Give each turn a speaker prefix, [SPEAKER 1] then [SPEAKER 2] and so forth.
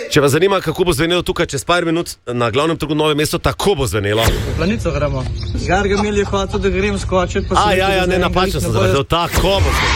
[SPEAKER 1] Če vas zanima, kako bo zvenelo tukaj čez par minut na glavnem trgu Nove mesto, tako bo zvenelo.
[SPEAKER 2] V Planico gremo. Gargamel je hotel, da grem skočiti.
[SPEAKER 1] Ne, napačno sem zavedel, tako bo zvenelo.